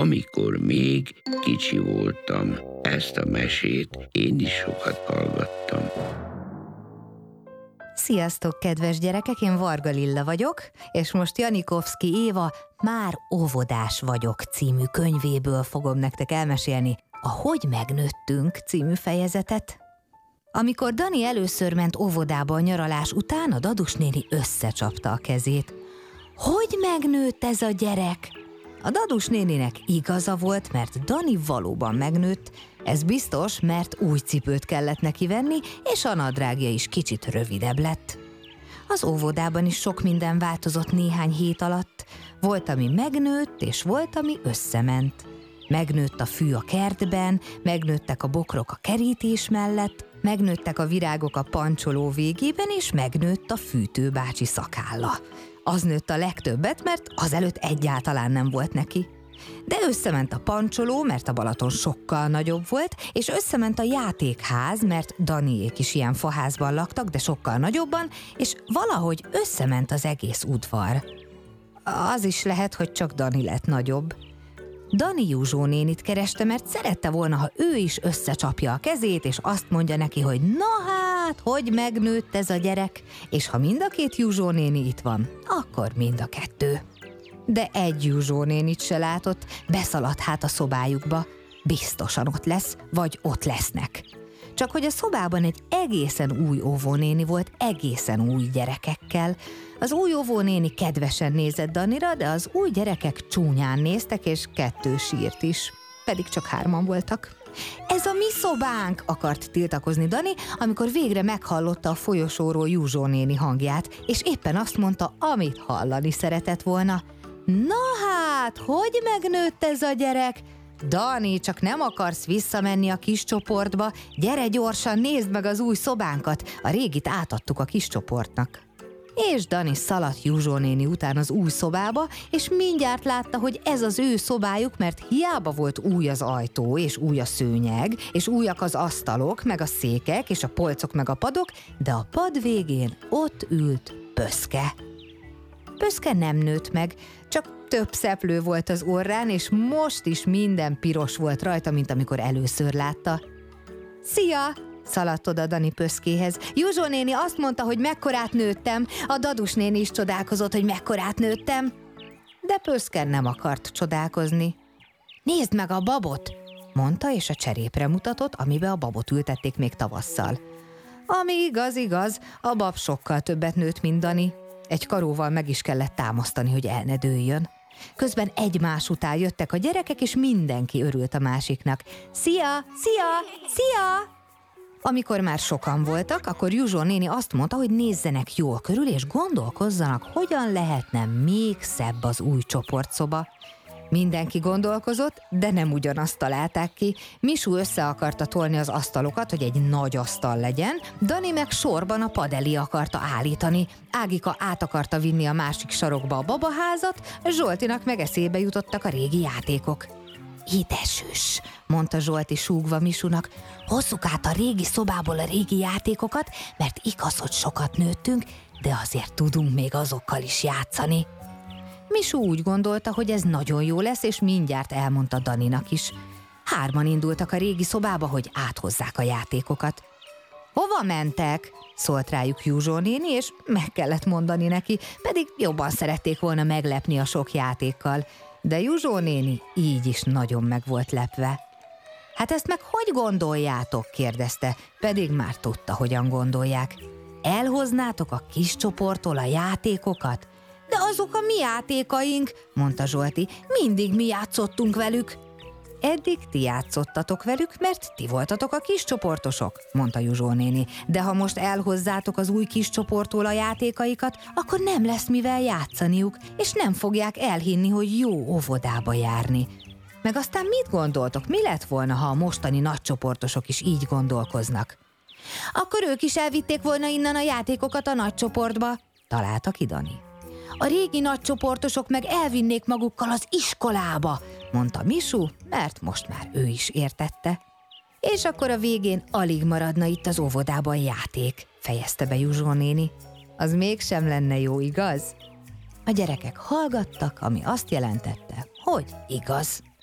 amikor még kicsi voltam. Ezt a mesét én is sokat hallgattam. Sziasztok, kedves gyerekek! Én Varga Lilla vagyok, és most Janikovszky Éva Már óvodás vagyok című könyvéből fogom nektek elmesélni a Hogy megnőttünk című fejezetet. Amikor Dani először ment óvodába a nyaralás után, a Dadus néni összecsapta a kezét. Hogy megnőtt ez a gyerek? A Dadus néninek igaza volt, mert Dani valóban megnőtt, ez biztos, mert új cipőt kellett neki venni, és a nadrágja is kicsit rövidebb lett. Az óvodában is sok minden változott néhány hét alatt. Volt, ami megnőtt, és volt, ami összement. Megnőtt a fű a kertben, megnőttek a bokrok a kerítés mellett, megnőttek a virágok a pancsoló végében, és megnőtt a fűtőbácsi szakálla. Az nőtt a legtöbbet, mert azelőtt egyáltalán nem volt neki. De összement a pancsoló, mert a Balaton sokkal nagyobb volt, és összement a játékház, mert Daniék is ilyen faházban laktak, de sokkal nagyobban, és valahogy összement az egész udvar. Az is lehet, hogy csak Dani lett nagyobb. Dani Júzsó nénit kereste, mert szerette volna, ha ő is összecsapja a kezét, és azt mondja neki, hogy na hát, hogy megnőtt ez a gyerek, és ha mind a két Júzsó néni itt van, akkor mind a kettő. De egy Júzsó nénit se látott, beszaladt hát a szobájukba. Biztosan ott lesz, vagy ott lesznek. Csak hogy a szobában egy egészen új óvónéni volt, egészen új gyerekekkel. Az új óvónéni kedvesen nézett Danira, de az új gyerekek csúnyán néztek, és kettő sírt is. Pedig csak 3 voltak. Ez a mi szobánk, akart tiltakozni Dani, amikor végre meghallotta a folyosóról Júzsó néni hangját, és éppen azt mondta, amit hallani szeretett volna. Na hát, hogy megnőtt ez a gyerek? Dani, csak nem akarsz visszamenni a kis csoportba? Gyere gyorsan, nézd meg az új szobánkat, a régit átadtuk a kis csoportnak. És Dani szaladt Júzsó néni után az új szobába, és mindjárt látta, hogy ez az ő szobájuk, mert hiába volt új az ajtó, és új a szőnyeg, és újak az asztalok, meg a székek, és a polcok, meg a padok, de a pad végén ott ült Pöszke. Pöszke nem nőtt meg, csak több szeplő volt az orrán, és most is minden piros volt rajta, mint amikor először látta. Szia! Szaladt oda Dani Pöszkéhez. Júzsó néni azt mondta, hogy mekkorát nőttem, a Dadus néni is csodálkozott, hogy mekkorát nőttem. De Pöszke nem akart csodálkozni. Nézd meg a babot, mondta, és a cserépre mutatott, amibe a babot ültették még tavasszal. Ami igaz, a bab sokkal többet nőtt, mint Dani. Egy karóval meg is kellett támasztani, hogy el ne dőljön. Közben egymás után jöttek a gyerekek, és mindenki örült a másiknak. Szia! Szia! Szia! Amikor már sokan voltak, akkor Júzsó néni azt mondta, hogy nézzenek jól körül, és gondolkozzanak, hogyan lehetne még szebb az új csoportszoba. Mindenki gondolkozott, de nem ugyanazt találták ki. Misú össze akarta tolni az asztalokat, hogy egy nagy asztal legyen, Dani meg sorban a pad elé akarta állítani, Ágika át akarta vinni a másik sarokba a babaházat, Zsoltinak meg eszébe jutottak a régi játékok. Ide süss, mondta Zsolti súgva Misúnak, hozzuk át a régi szobából a régi játékokat, mert igaz, hogy sokat nőttünk, de azért tudunk még azokkal is játszani. Misú úgy gondolta, hogy ez nagyon jó lesz, és mindjárt elmondta Daninak is. 3 indultak a régi szobába, hogy áthozzák a játékokat. Hova mentek? Szólt rájuk Júzsó néni, és meg kellett mondani neki, pedig jobban szerették volna meglepni a sok játékkal. De Júzsó néni így is nagyon meg volt lepve. Hát ezt meg hogy gondoljátok? Kérdezte, pedig már tudta, hogyan gondolják. Elhoznátok a kis csoporttól a játékokat? De azok a mi játékaink, mondta Zsolti, mindig mi játszottunk velük. Eddig ti játszottatok velük, mert ti voltatok a kis csoportosok, mondta Júzsó néni, de ha most elhozzátok az új kis csoporttól a játékaikat, akkor nem lesz mivel játszaniuk, és nem fogják elhinni, hogy jó óvodába járni. Meg aztán mit gondoltok, mi lett volna, ha a mostani nagycsoportosok is így gondolkoznak? Akkor ők is elvitték volna innen a játékokat a nagycsoportba, találta ki Dani. A régi nagycsoportosok meg elvinnék magukkal az iskolába, mondta Misú, mert most már ő is értette. És akkor a végén alig maradna itt az óvodában játék, fejezte be Júzsó néni. Az mégsem lenne jó, igaz? A gyerekek hallgattak, ami azt jelentette, hogy igaz.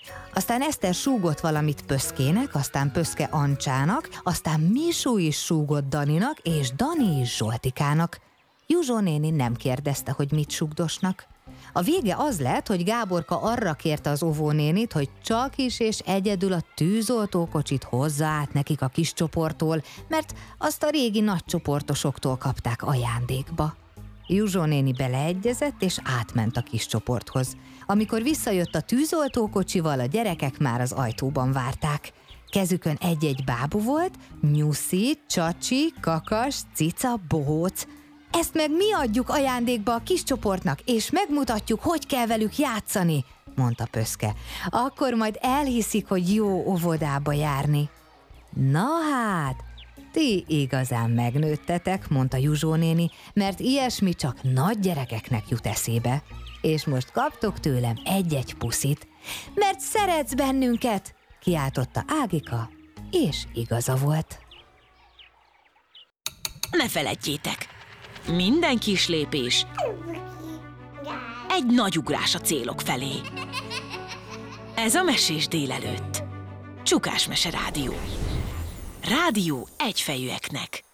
Aztán Eszter súgott valamit Pöszkének, aztán Pöszke Ancsának, aztán Misú is súgott Daninak, és Dani is Zsoltikának. Juzsó néni nem kérdezte, hogy mit sugdosnak. A vége az lett, hogy Gáborka arra kérte az óvónénit, hogy csak is és egyedül a tűzoltókocsit hozza át nekik a kis csoporttól, mert azt a régi nagy csoportosoktól kapták ajándékba. Juzsó néni beleegyezett, és átment a kis csoporthoz. Amikor visszajött a tűzoltókocsival, a gyerekek már az ajtóban várták. Kezükön egy-egy bábu volt, Nyuszi, Csacsi, Kakas, Cica, Bohóc. Ezt meg mi adjuk ajándékba a kis csoportnak, és megmutatjuk, hogy kell velük játszani, mondta Pöszke. Akkor majd elhiszik, hogy jó óvodába járni. Na hát, ti igazán megnőttetek, mondta Juzsó néni, mert ilyesmi csak nagy gyerekeknek jut eszébe. És most kaptok tőlem egy-egy puszit, mert szeretsz bennünket, kiáltotta Ágika, és igaza volt. Ne feledjétek, minden kis lépés egy nagy ugrás a célok felé. Ez a Mesés délelőtt. Csukás Mese Rádió. Rádió egyfejűeknek.